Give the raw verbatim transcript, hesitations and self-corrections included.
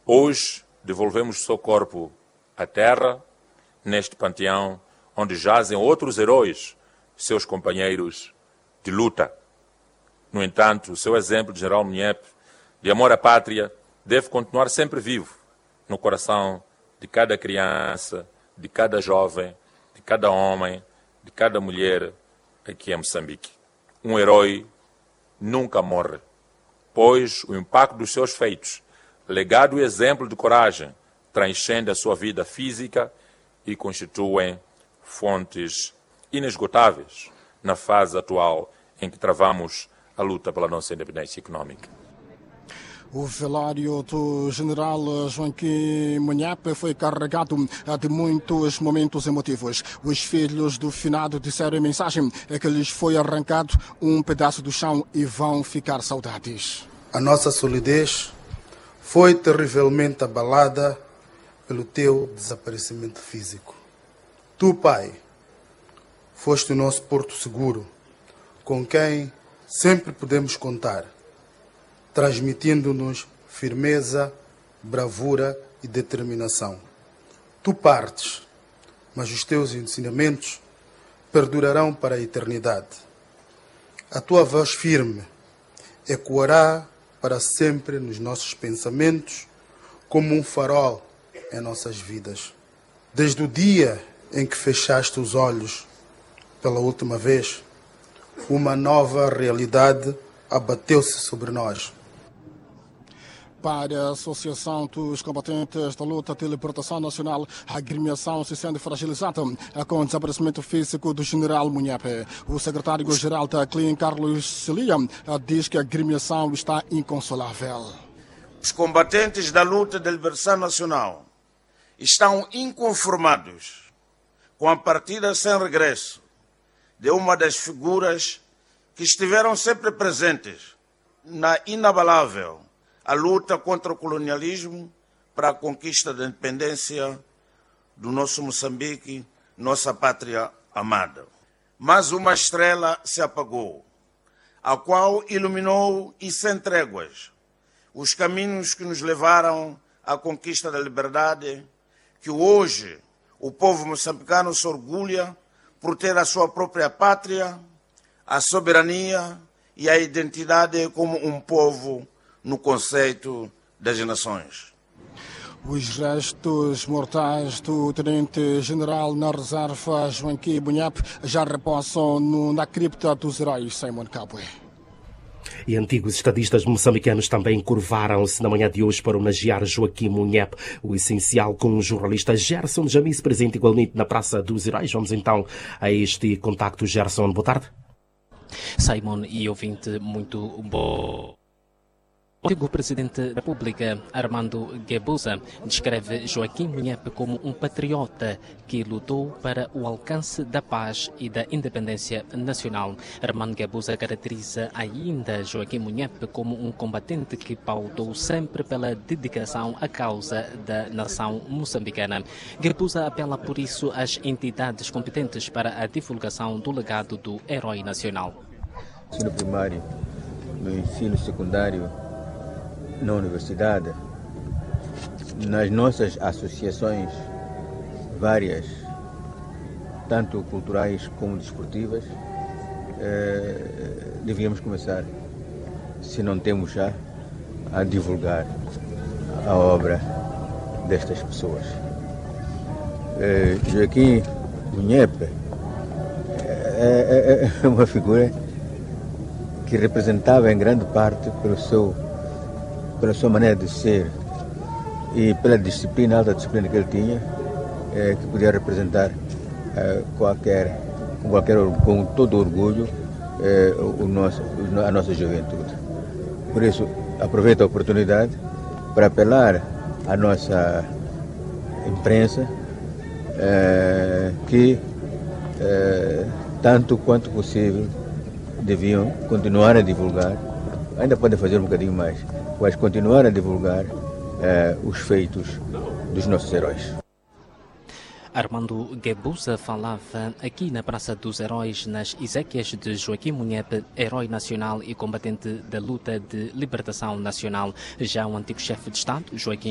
Hoje devolvemos seu corpo à terra, neste panteão onde jazem outros heróis, seus companheiros de luta. No entanto, o seu exemplo de General Munyepe, de amor à pátria, deve continuar sempre vivo no coração de cada criança, de cada jovem, de cada homem, de cada mulher aqui em Moçambique. Um herói nunca morre, pois o impacto dos seus feitos, legado e exemplo de coragem, transcende a sua vida física e constituem fontes inesgotáveis na fase atual em que travamos a luta pela nossa independência econômica. O velório do general Joaquim Munyepe foi carregado de muitos momentos emotivos. Os filhos do finado disseram em mensagem que lhes foi arrancado um pedaço do chão e vão ficar saudades. A nossa solidez foi terrivelmente abalada pelo teu desaparecimento físico. Tu, Pai, foste o nosso porto seguro, com quem sempre podemos contar, transmitindo-nos firmeza, bravura e determinação. Tu partes, mas os teus ensinamentos perdurarão para a eternidade. A tua voz firme ecoará para sempre nos nossos pensamentos como um farol em nossas vidas. Desde o dia em que fechaste os olhos pela última vez, uma nova realidade abateu-se sobre nós. Para a Associação dos Combatentes da Luta de Libertação Nacional, a agremiação se sente fragilizada com o desaparecimento físico do general Munyepe. O secretário-geral da C L I N, Carlos Celia, diz que a agremiação está inconsolável. Os combatentes da luta de libertação nacional estão inconformados com a partida sem regresso de uma das figuras que estiveram sempre presentes na inabalável a luta contra o colonialismo para a conquista da independência do nosso Moçambique, nossa pátria amada. Mas uma estrela se apagou, a qual iluminou e sem tréguas os caminhos que nos levaram à conquista da liberdade, que hoje o povo moçambicano se orgulha por ter a sua própria pátria, a soberania e a identidade como um povo no conceito das nações. Os restos mortais do tenente-general na reserva Joaquim Munyepe já repousam no, na cripta dos heróis Simon Kabwe. E antigos estadistas moçambicanos também curvaram-se na manhã de hoje para homenagear Joaquim Munyepe, o essencial, com o jornalista Gerson Jamis, presente igualmente na Praça dos Heróis. Vamos então a este contacto. Gerson, boa tarde. Simon e ouvinte, muito bom. O antigo presidente da República, Armando Guebuza, descreve Joaquim Munyepe como um patriota que lutou para o alcance da paz e da independência nacional. Armando Guebuza caracteriza ainda Joaquim Munyepe como um combatente que pautou sempre pela dedicação à causa da nação moçambicana. Guebuza apela por isso às entidades competentes para a divulgação do legado do herói nacional. No ensino primário, no ensino secundário, na universidade, nas nossas associações várias, tanto culturais como desportivas, eh, devíamos começar, se não temos já, a divulgar a obra destas pessoas. Eh, Joaquim Munyepe é, é, é uma figura que representava em grande parte pelo seu pela sua maneira de ser e pela disciplina, alta disciplina que ele tinha, eh, que podia representar eh, qualquer, com, qualquer, com todo orgulho eh, o nosso, a nossa juventude. Por isso, aproveito a oportunidade para apelar à nossa imprensa eh, que, eh, tanto quanto possível, deviam continuar a divulgar, ainda podem fazer um bocadinho mais, mas continuar a divulgar eh, os feitos dos nossos heróis. Armando Guebuza falava aqui na Praça dos Heróis, nas exéquias de Joaquim Munyepe, herói nacional e combatente da luta de libertação nacional. Já o antigo chefe de Estado, Joaquim